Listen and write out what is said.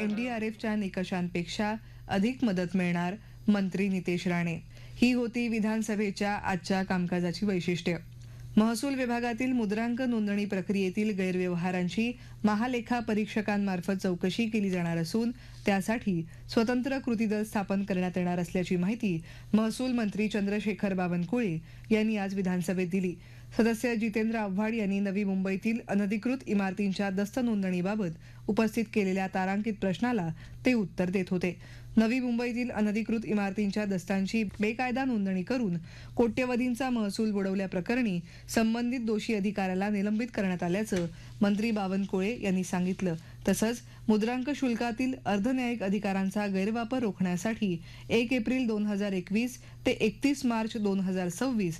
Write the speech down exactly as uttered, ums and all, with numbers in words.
एनडीआरएफच्या निकषांपेक्षा अधिक मदत मिळणार, मंत्री नितेश राणे. ही होती विधानसभेच्या आजच्या कामकाजाची वैशिष्ट्ये. महसूल विभागातील मुद्रांक नोंदणी प्रक्रियेतील गैरव्यवहारांची महालेखा परीक्षकांमार्फत चौकशी केली जाणार असून त्यासाठी स्वतंत्र कृती दल स्थापन करण्यात येणार असल्याची माहिती महसूल मंत्री चंद्रशेखर बावनकुळे यांनी आज विधानसभेत दिली. सदस्य जितेंद्र आव्हाड यांनी नवी मुंबईतील अनधिकृत इमारतींच्या दस्त नोंदणीबाबत उपस्थित केलेल्या तारांकित प्रश्नाला ते उत्तर देत होते. नवी मुंबईतील अनधिकृत इमारतींच्या दस्तांची बेकायदा नोंदणी करून कोट्यवधींचा महसूल बुडवल्याप्रकरणी संबंधित दोषी अधिकाऱ्याला निलंबित करण्यात आल्याचं मंत्री बावनकुळे यांनी सांगितलं. तसंच मुद्रांक शुल्कातील अर्धन्यायिक अधिकारांचा गैरवापर रोखण्यासाठी एक एप्रिल दोन हजार एकवीस ते एकतीस मार्च दोन हजार सव्वीस